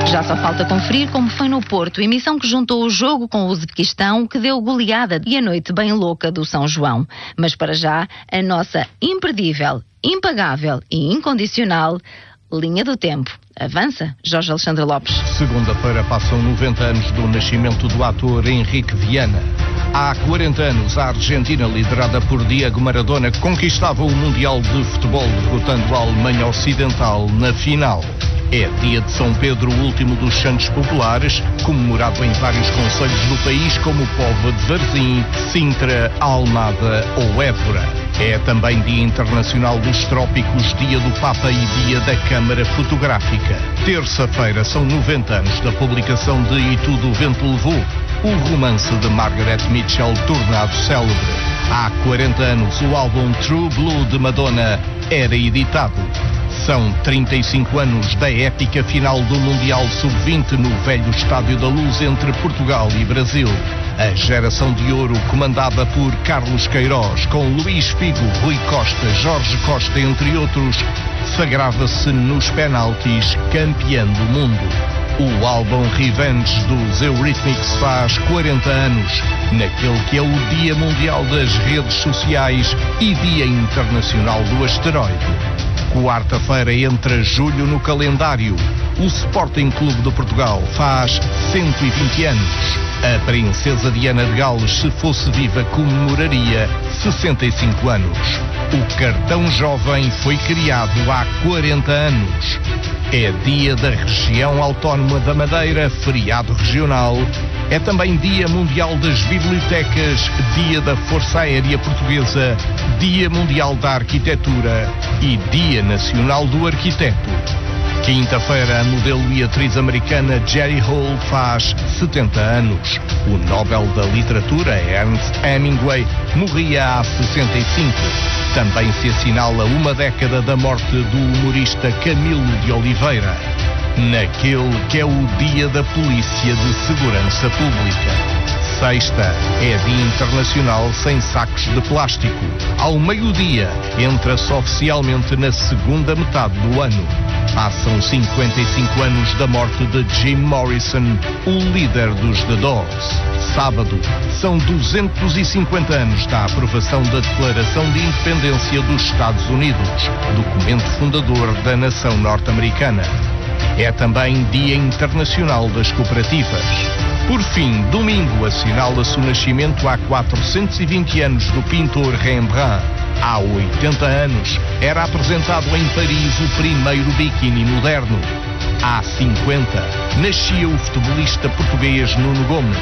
Já só falta conferir como foi no Porto, emissão que juntou o jogo com o Uzbequistão, que deu goleada e a noite bem louca do São João. Mas para já, a nossa imperdível, impagável e incondicional linha do tempo. Avança, Jorge Alexandre Lopes. Segunda-feira passam 90 anos do nascimento do ator Henrique Viana. Há 40 anos, a Argentina, liderada por Diego Maradona, conquistava o Mundial de Futebol, derrotando a Alemanha Ocidental na final. É dia de São Pedro, o último dos santos populares, comemorado em vários concelhos do país, como Póvoa de Varzim, Sintra, Almada ou Évora. É também Dia Internacional dos Trópicos, Dia do Papa e Dia da Câmara Fotográfica. Terça-feira são 90 anos da publicação de E Tudo o Vento Levou, o romance de Margaret Mitchell tornado célebre. Há 40 anos o álbum True Blue de Madonna era editado. São 35 anos da épica final do Mundial Sub-20 no velho Estádio da Luz entre Portugal e Brasil. A geração de ouro, comandada por Carlos Queiroz, com Luís Figo, Rui Costa, Jorge Costa, entre outros, sagrava-se nos penaltis campeão do mundo. O álbum Revenge dos Eurythmics faz 40 anos, naquele que é o Dia Mundial das Redes Sociais e Dia Internacional do Asteroide. Quarta-feira entra julho no calendário. O Sporting Clube de Portugal faz 120 anos. A princesa Diana de Gales, se fosse viva, comemoraria 65 anos. O cartão jovem foi criado há 40 anos. É dia da região autónoma da Madeira, feriado regional. É também Dia Mundial das Bibliotecas, Dia da Força Aérea Portuguesa, Dia Mundial da Arquitetura e Dia Nacional do Arquiteto. Quinta-feira, a modelo e atriz americana Jerry Hall faz 70 anos. O Nobel da Literatura, Ernest Hemingway, morria há 65. Também se assinala uma década da morte do humorista Camilo de Oliveira, naquele que é o Dia da Polícia de Segurança Pública. Sexta é Dia Internacional sem sacos de plástico. Ao meio-dia, entra-se oficialmente na segunda metade do ano. Passam 55 anos da morte de Jim Morrison, o líder dos The Doors. Sábado, são 250 anos da aprovação da Declaração de Independência dos Estados Unidos, documento fundador da nação norte-americana. É também Dia Internacional das Cooperativas. Por fim, domingo, assinala-se o nascimento há 420 anos do pintor Rembrandt. Há 80 anos, era apresentado em Paris o primeiro biquíni moderno. Há 50, nascia o futebolista português Nuno Gomes.